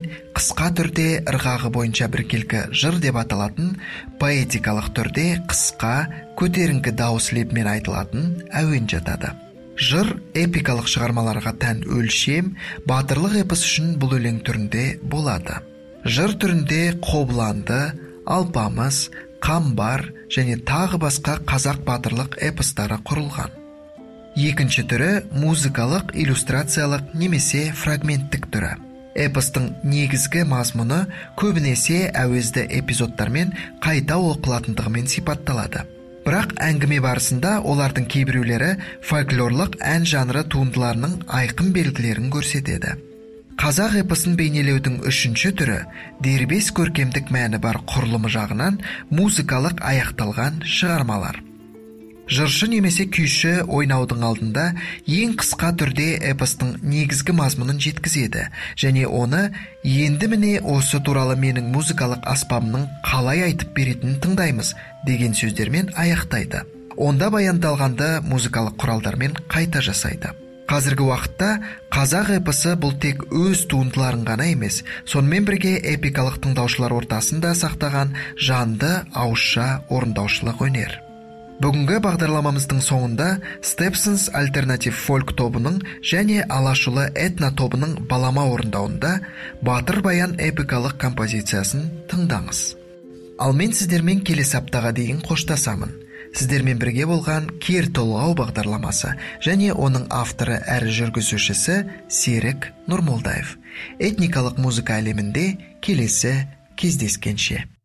қысқа түрде ырғағы бойынша біркелкі жыр деп аталатын, поэтикалық түрде қысқа, көтеріңкі дауыс лебімен айтылатын әуен жатады. Жыр эпикалық шығармаларға тән өлшем, батырлық эпос үшін бұл өлең түрінде болады. Жыр түрінде Қобыланды, Алпамыс, Қамбар және тағы басқа қазақ батырлық эпостары құрылған. Екінші түрі музыкалық, иллюстрациялық немесе фрагменттік түрі. Эпостың негізгі мазмұны көбінесе әуезді эпизодтармен қайта оқылатындығымен сипатталады. Бірақ әңгіме барысында олардың кейбіреулері фольклорлық ән жанры туындыларының айқын белгілерін көрсетеді. Қазақ эпосын бейнелеудің үшінші түрі дербес көркемдік мәні бар құрылымы жағынан музыкалық аяқталған шығармалар. Жыршы немесе күйші ойнаудың алдында ең қысқа түрде эпостың негізгі мазмұнын жеткізеді және оны енді міне осы туралы менің музыкалық аспабымның қалай айтып беретінін тыңдаймыз деген сөздермен аяқтайды. Онда баяндалғанды музыкалық құралдармен қайта жасайды. Қазіргі уақытта қазақ эпосы бұл тек өз туындыларын ғана емес, сонымен бірге эпикалық тыңдаушылар ортасында сақтаған жанды ауызша орындаушылық өнер. Бүгінгі бағдарламамыздың соңында Stepsons альтернатив фольк тобының және Алашұлы этно тобының балама орындауында Батыр баян эпикалық композициясын тыңдаңыз. Ал мен сіздермен келесі аптаға дейін қоштасамын. Сіздермен бірге болған Кер толғау бағдарламасы және оның авторы әрі жүргізушісі Серік Нұрмолдаев. Этникалық музыка әлемінде келесі кездескенше.